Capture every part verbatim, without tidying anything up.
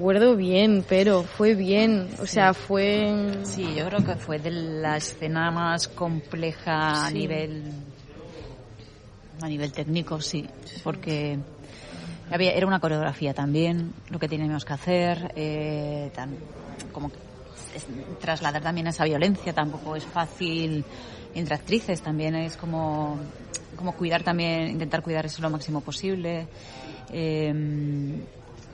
Recuerdo bien, pero fue bien, o sí. sea, fue... Sí, yo creo que fue de la escena más compleja sí. a nivel a nivel técnico, sí, porque había, era una coreografía también, lo que teníamos que hacer, eh, tan, como que es, trasladar también esa violencia, tampoco es fácil entre actrices, también es como, como cuidar también, intentar cuidar eso lo máximo posible. Eh,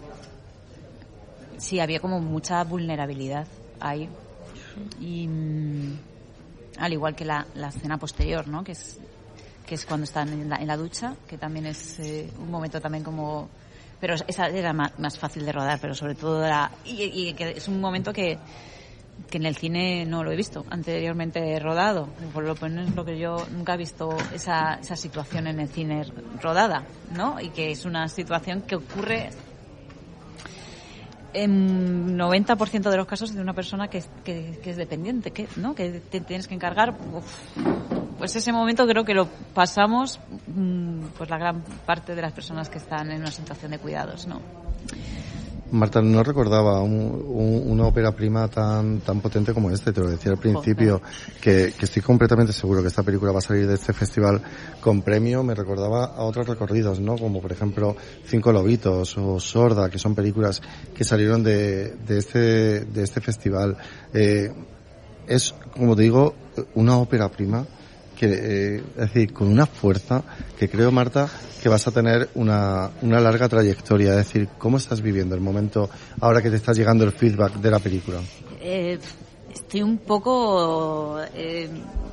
sí, había como mucha vulnerabilidad ahí. Y al igual que la, la escena posterior, ¿no? Que es, que es cuando están en la, en la ducha, que también es eh, un momento también como... Pero esa era más, más fácil de rodar, pero sobre todo era... Y, y que es un momento que, que en el cine no lo he visto anteriormente rodado. Por lo menos lo que yo nunca he visto esa, esa situación en el cine rodada, ¿no? Y que es una situación que ocurre en noventa por ciento de los casos de una persona que, que, que es dependiente, que, ¿no? Que te tienes que encargar. Uf, pues ese momento creo que lo pasamos pues la gran parte de las personas que están en una situación de cuidados, ¿no? Marta, no recordaba un, un, una ópera prima tan tan potente como este. Te lo decía al principio, que, que estoy completamente seguro que esta película va a salir de este festival con premio. Me recordaba a otros recorridos, ¿no? Como por ejemplo Cinco Lobitos o Sorda, que son películas que salieron de, de este de este festival. Eh, es, como te digo, una ópera prima que, eh, es decir, con una fuerza que creo, Marta, que vas a tener una, una larga trayectoria. Es decir, ¿cómo estás viviendo el momento ahora que te está llegando el feedback de la película? Eh, estoy un poco eh,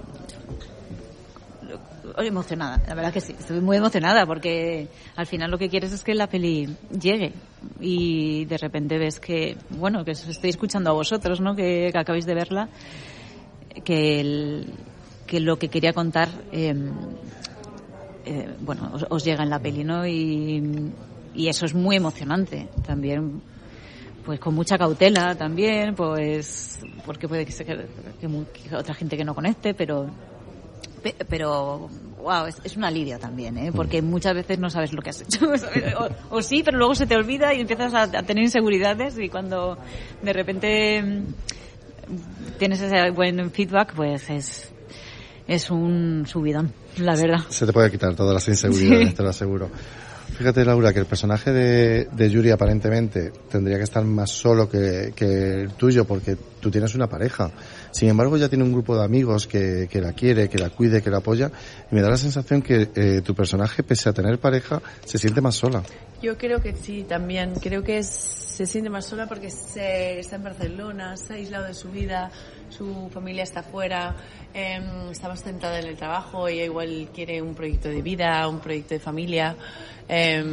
emocionada, la verdad que sí, estoy muy emocionada porque al final lo que quieres es que la peli llegue y de repente ves que, bueno, que os estoy escuchando a vosotros, ¿no? Que, que acabáis de verla, que el, que lo que quería contar eh, eh, bueno, os, os llega en la peli, ¿no? Y, y eso es muy emocionante también, pues con mucha cautela también, pues porque puede que, se, que, que otra gente que no conecte, pero pero wow, es, es un alivio también, ¿eh? Porque muchas veces no sabes lo que has hecho, o, o sí, pero luego se te olvida y empiezas a, a tener inseguridades, y cuando de repente tienes ese buen feedback, pues es es un subidón, la verdad. Se te puede quitar todas las inseguridades, sí. Te lo aseguro. Fíjate, Laura, que el personaje de, de Yuri aparentemente tendría que estar más solo que, que el tuyo, porque tú tienes una pareja. Sin embargo, ya tiene un grupo de amigos que, que la quiere, que la cuide, que la apoya, y me da la sensación que eh, tu personaje, pese a tener pareja, se siente más sola. Yo creo que sí, también. Creo que es, se siente más sola porque se, está en Barcelona, está aislado de su vida, su familia está fuera, eh, está más centrada en el trabajo, ella igual quiere un proyecto de vida, un proyecto de familia. Eh,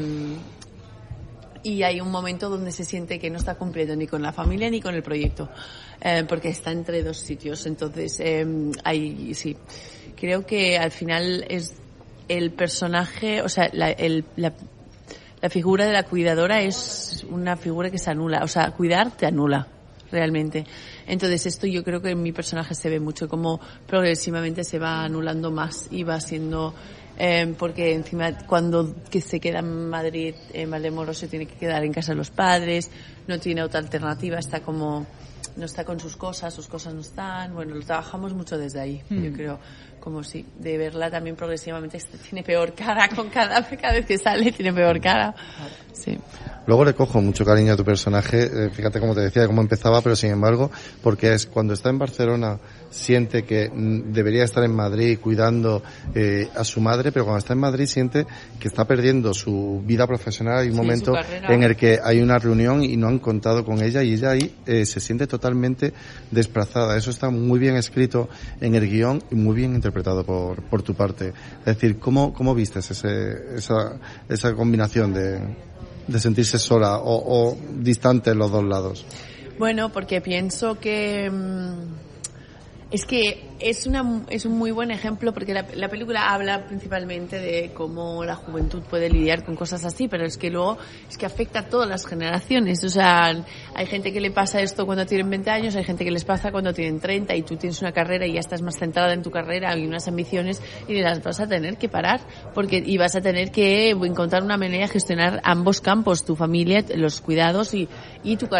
y hay un momento donde se siente que no está cumpliendo ni con la familia ni con el proyecto, eh, porque está entre dos sitios. Entonces, eh, hay, sí, creo que al final es el personaje, o sea, la, el, la, la figura de la cuidadora es una figura que se anula, o sea, cuidar te anula realmente. Entonces esto yo creo que en mi personaje se ve mucho, como progresivamente se va anulando más y va siendo... Eh, porque encima cuando que se queda en Madrid, en Valdemoro, se tiene que quedar en casa de los padres, no tiene otra alternativa, está como, no está con sus cosas, sus cosas no están, bueno, lo trabajamos mucho desde ahí, mm. yo creo, como si, de verla también progresivamente tiene peor cara, con cada, cada vez que sale tiene peor cara, sí. Luego le cojo mucho cariño a tu personaje, eh, fíjate como te decía, cómo empezaba, pero sin embargo, porque es cuando está en Barcelona siente que mm, debería estar en Madrid cuidando eh, a su madre, pero cuando está en Madrid siente que está perdiendo su vida profesional. Hay un sí, momento en el que hay una reunión y no han contado con ella, y ella ahí eh, se siente totalmente desplazada. Eso está muy bien escrito en el guión y muy bien interpretado por por tu parte. Es decir, ¿cómo, cómo vistes ese, esa, esa combinación de... de sentirse sola o, o distante en los dos lados? Bueno, porque pienso que mmm, Es que es una es un muy buen ejemplo porque la, la película habla principalmente de cómo la juventud puede lidiar con cosas así, pero es que luego es que afecta a todas las generaciones. O sea, hay gente que le pasa esto cuando tienen veinte años, hay gente que les pasa cuando tienen treinta y tú tienes una carrera y ya estás más centrada en tu carrera y unas ambiciones y las vas a tener que parar porque y vas a tener que encontrar una manera de gestionar ambos campos, tu familia, los cuidados y, y tu carrera.